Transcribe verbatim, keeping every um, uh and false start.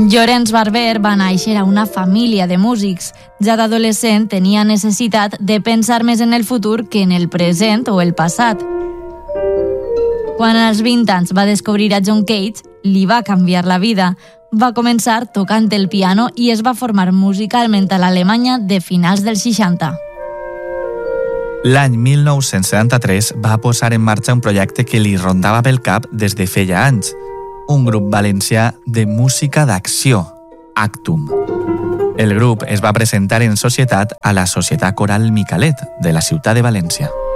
Llorenç Barber va néixer a una família de músics. Ja d'adolescent tenia necessitat de pensar més en el futur que en el present o el passat. Quan als vint anys va descobrir a John Cage, li va canviar la vida. Va començar tocant el piano i es va formar musicalment a l'Alemanya de finals dels seixanta. L'any mil nou-cents setanta-tres va posar en marxa un projecte que li rondava pel cap des de feia anys, un grup valencià de música d'acció, Actum. El grup es va presentar en societat a la Societat Coral Micalet, de la ciutat de València.